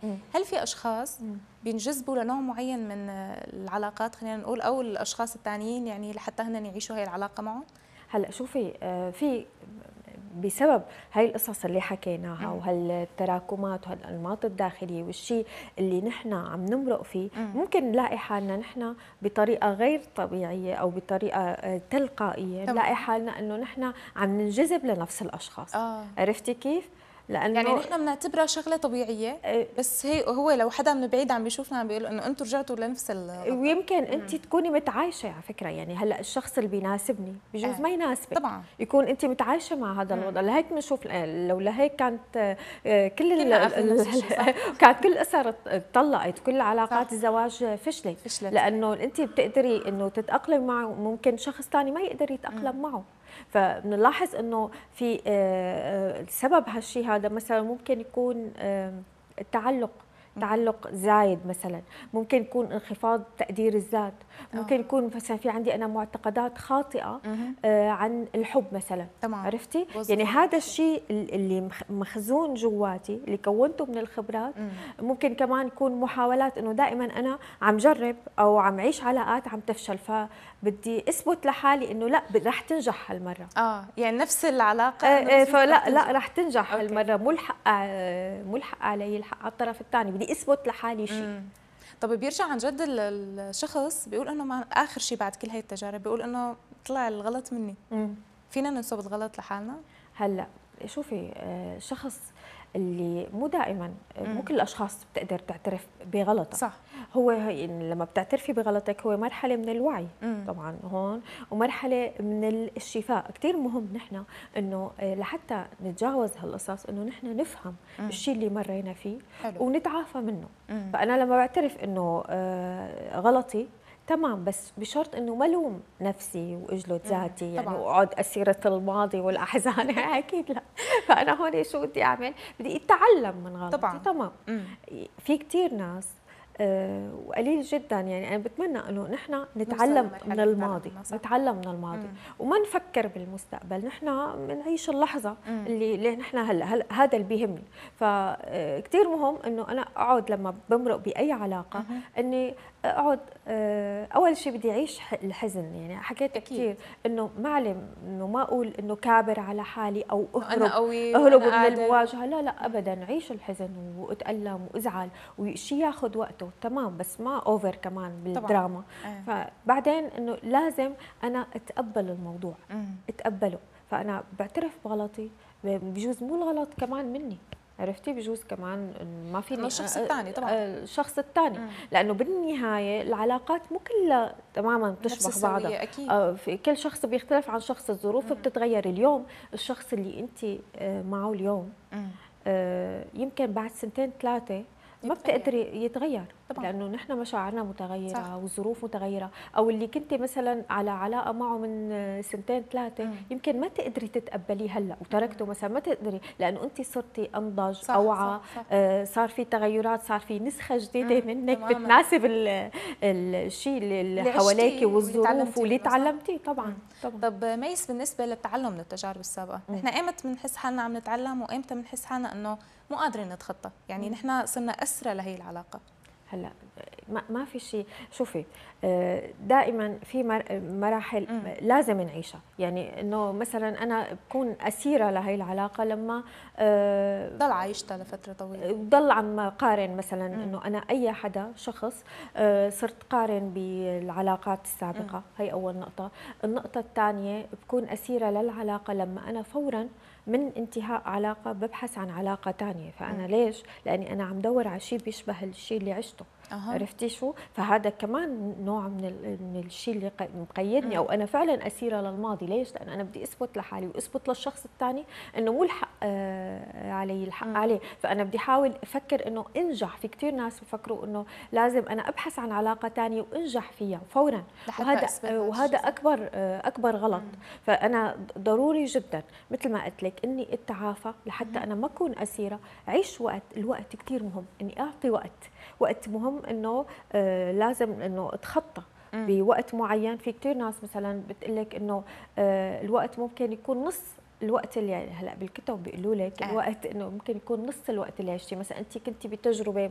هل في اشخاص بينجذبوا لنوع معين من العلاقات خلينا نقول، او الاشخاص الثانيين يعني لحتى هن يعيشوا هي العلاقه معهم؟ هلا شوفي، في بسبب هاي القصص اللي حكيناها وهالتراكمات وهالانماط الداخليه والشيء اللي نحن عم نمرق فيه، ممكن نلاقي حالنا نحن بطريقه غير طبيعيه او بطريقه تلقائيه نلاقي حالنا انه نحن عم ننجذب لنفس الاشخاص. عرفتي كيف؟ لانه يعني نحن بنعتبرها شغله طبيعيه، بس هو لو حدا من بعيد عم بيشوفنا عم بيقول انه انتم رجعتوا لنفس الغلطه. ويمكن انت تكوني متعايشه على فكره، يعني هلا الشخص اللي بيناسبني بجوز ما يناسبك طبعا، يكون انت متعايشه مع هذا الوضع. لهيك بنشوف، لو لهيك كانت كل كانت كل اسر اتطلقت، كل علاقات الزواج فشلت. لانه انت بتقدري انه تتاقلمي معه، ممكن شخص ثاني ما يقدر يتاقلم معه. فبنلاحظ انه في سبب هالشيء هذا مثلا ممكن يكون تعلق زايد، مثلا ممكن يكون انخفاض تقدير الذات، ممكن يكون مثلا في عندي انا معتقدات خاطئه عن الحب مثلا. عرفتي؟ يعني هذا الشيء اللي مخزون جواتي اللي كونته من الخبرات. ممكن كمان يكون محاولات انه دائما انا عم جرب او عم عيش علاقات عم تفشل، فبدي اثبت لحالي انه لا رح تنجح هالمره. يعني نفس العلاقه فلا رح تنجح هالمره، مو الحق علي، الحق على الطرف الثاني، بدي اثبت لحالي شيء. طب بيرجع عن جد الشخص بيقول انه ما اخر شيء بعد كل هي التجارب بيقول انه طلع الغلط مني. فينا ننسب الغلط لحالنا؟ هلا شوفي، الشخص اللي مو دائما، مو كل الاشخاص بتقدر تعترف بغلطها. صح. هو لما بتعترفي بغلطك هو مرحله من الوعي طبعا هون، ومرحله من الشفاء. كثير مهم نحن انه لحتى نتجاوز هالقصص انه نحن نفهم الشيء اللي مرينا فيه ونتعافى منه. فانا لما بعترف انه غلطي تمام، بس بشرط انه ما لوم نفسي واجلد ذاتي يعني واقعد اسيره الماضي والاحزان اكيد لا. فانا هون شو بدي اعمل؟ بدي اتعلم من غلطي. طبعا. تمام. في كثير ناس وقليل جدا، يعني انا بتمنى انه نحن نتعلم من الماضي، نتعلم من الماضي وما نفكر بالمستقبل. نحن بنعيش اللحظه اللي نحن هلا هذا اللي بيهمني. فكثير مهم انه انا اقعد لما بمرق باي علاقه اني اقعد اول شيء بدي اعيش الحزن. يعني حكيت كثير انه معلم انه ما اقول انه كابر على حالي او اهرب من المواجهه، لا لا ابدا، عيش الحزن واتالم وازعل وشيء ياخذ وقته تمام، بس ما اوفر كمان بالدراما. فبعدين انه لازم انا اتقبل الموضوع، اتقبله. فانا بعترف بغلطي، بجوز مو الغلط كمان مني، عرفتي؟ بجوز كمان ما فيني الشخص الثاني طبعا، الشخص الثاني. لانه بالنهايه العلاقات مو كلها تماما بتشبه بعضها. في كل شخص بيختلف عن شخص، الظروف بتتغير. اليوم الشخص اللي انت معه اليوم يمكن بعد سنتين ثلاثه ما بتقدري يتغير طبعا. لانه نحن مشاعرنا متغيره. صح. والظروف متغيره. او اللي كنت مثلا على علاقه معه من سنتين ثلاثه يمكن ما تقدري تتقبليه هلا وتركته مثلا، ما تقدري لانه انت صرتي انضج، اوعى. صار في تغيرات، صار في نسخه جديده منك بتناسب الشيء اللي حواليك والظروف واللي تعلمتيه. طبعا. طب ميس، بالنسبه للتعلم من التجارب السابقه، نحن ايمتى بنحس حالنا عم نتعلم وايمتى بنحس حالنا انه مو قادرين نتخطى؟ يعني نحن صرنا اسرى لهي العلاقه. هلا ما في شيء. شوفي، دائما في مراحل لازم نعيشها. يعني انه مثلا انا بكون اسيره لهي العلاقه لما ضل عايشتها لفتره طويله، ضل عم قارن مثلا انه انا اي حدا شخص صرت قارن بالعلاقات السابقه. هي اول نقطه. النقطه الثانيه بكون اسيره للعلاقه لما انا فورا من انتهاء علاقه ببحث عن علاقه ثانيه. فانا ليش؟ لاني انا عم دور على شيء بيشبه الشيء اللي عشته. عرفتي شو؟ فهذا كمان نوع من الشيء اللي مقيدني، او انا فعلا اسيره للماضي. ليش؟ لان انا بدي اثبت لحالي واثبت للشخص الثاني انه مو الحق علي، الحق عليه. فانا بدي احاول افكر انه انجح. في كثير ناس بفكروا انه لازم انا ابحث عن علاقه ثانيه وانجح فيها فورا، وهذا اكبر غلط. فانا ضروري جدا مثل ما قلت لك اني اتعافى لحتى انا ما اكون اسيره. عيش وقت، الوقت كثير مهم، اني اعطي وقت مهم، انه لازم انه اتخطى بوقت معين. في كثير ناس مثلا بتقول لك انه الوقت ممكن يكون نص الوقت اللي هلا بالكتب بيقولوا لك الوقت انه ممكن يكون نص الوقت اللي عشتي. مثلا انت كنتي بتجربه